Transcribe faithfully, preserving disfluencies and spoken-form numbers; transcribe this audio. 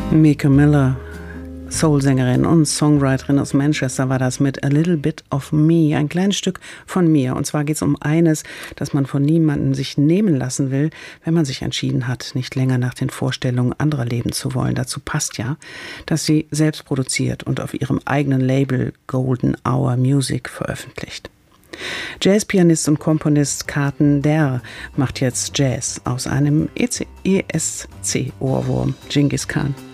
Mika Miller, Soul-Sängerin und Songwriterin aus Manchester, war das mit A Little Bit of Me, ein kleines Stück von mir. Und zwar geht es um eines, das man von niemandem sich nehmen lassen will, wenn man sich entschieden hat, nicht länger nach den Vorstellungen anderer leben zu wollen. Dazu passt ja, dass sie selbst produziert und auf ihrem eigenen Label Golden Hour Music veröffentlicht. Jazzpianist und Komponist Carten Der macht jetzt Jazz aus einem E S C-Ohrwurm, Genghis Khan.